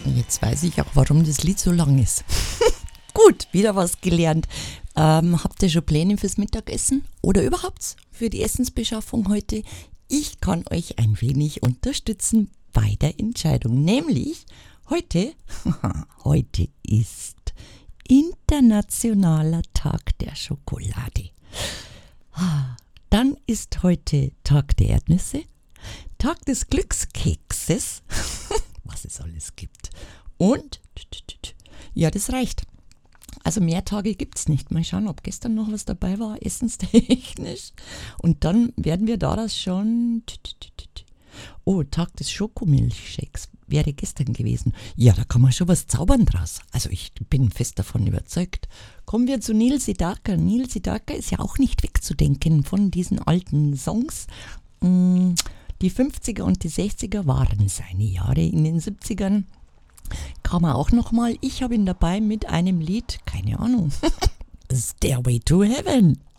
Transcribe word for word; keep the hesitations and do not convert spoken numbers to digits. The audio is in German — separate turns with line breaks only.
Jetzt weiß ich auch, warum das Lied so lang ist. Gut, wieder was gelernt. Ähm, habt ihr schon Pläne fürs Mittagessen oder überhaupt für die Essensbeschaffung heute? Ich kann euch ein wenig unterstützen bei der Entscheidung. Nämlich heute, heute ist Internationaler Tag der Schokolade. Dann ist heute Tag der Erdnüsse, Tag des Glückskekses, was es alles gibt. Und, ja, das reicht. Also mehr Tage gibt es nicht. Mal schauen, ob gestern noch was dabei war, essenstechnisch. Und dann werden wir daraus schon... Oh, Tag des Schokomilchshakes wäre gestern gewesen. Ja, da kann man schon was zaubern draus. Also ich bin fest davon überzeugt. Kommen wir zu Neil Sedaka. Neil Sedaka ist ja auch nicht wegzudenken von diesen alten Songs. Die fünfziger und die sechziger waren seine Jahre. In den siebzigern kam er auch nochmal. Ich habe ihn dabei mit einem Lied, keine Ahnung, Stairway to Heaven.